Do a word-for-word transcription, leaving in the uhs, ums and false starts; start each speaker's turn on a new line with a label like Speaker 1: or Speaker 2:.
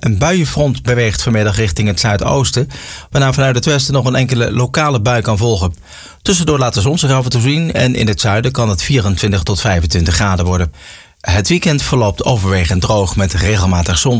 Speaker 1: Een buienfront beweegt vanmiddag richting het zuidoosten, waarna vanuit het westen nog een enkele lokale bui kan volgen. Tussendoor laat de zon zich af en toe zien en in het zuiden kan het vierentwintig tot vijfentwintig graden worden. Het weekend verloopt overwegend droog met regelmatig zon.